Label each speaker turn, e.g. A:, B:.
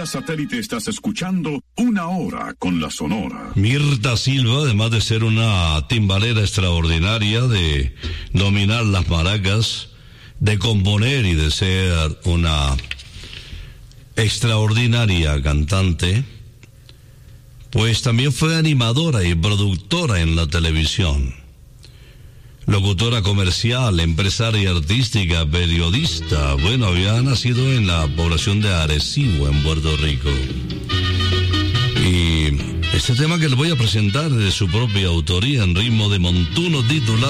A: vía satélite estás escuchando Una Hora con la Sonora.
B: Mirta Silva, además de ser una timbalera extraordinaria, de dominar las maracas, de componer y de ser una extraordinaria cantante, pues también fue animadora y productora en la televisión, locutora comercial, empresaria artística, periodista. Bueno, había nacido en la población de Arecibo, en Puerto Rico. Y este tema que les voy a presentar es de su propia autoría, en ritmo de montuno, titulado